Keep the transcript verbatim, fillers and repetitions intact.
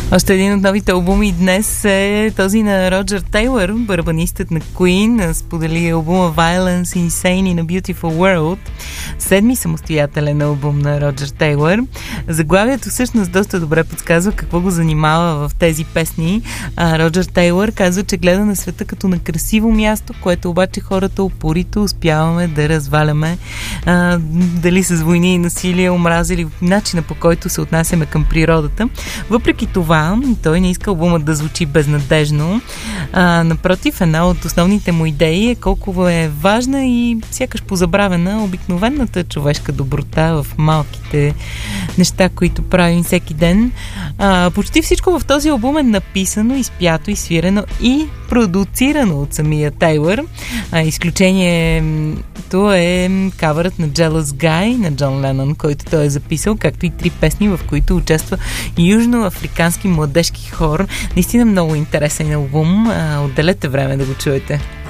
Още един от новите албуми днес е този на Роджер Тейлър, барабанистът на Queen, сподели албума Violence Insane in a Beautiful World. Седми самостоятелен албум на Роджер Тейлър. Заглавието всъщност доста добре подсказва какво го занимава в тези песни. А, Роджер Тейлър казва, че гледа на света като на красиво място, което обаче хората упорито успяваме да разваляме. А, дали с войни и насилие, омраза или начина, по който се отнасяме към природата. Въпреки това, той не иска албумът да звучи безнадежно. А, напротив, една от основните му идеи е колко е важна и сякаш позабравена обикновената човешка доброта в малките неща, които правим всеки ден. А, почти всичко в този албум е написано, изпято, изсвирено и продуцирано от самия Тейлър. А, изключението е кавърът на Jealous Guy на Джон Ленън, който той е записал, както и три песни, в които участва южноафрикански младежки хор. Наистина много интересен албум. А, отделете време да го чуете.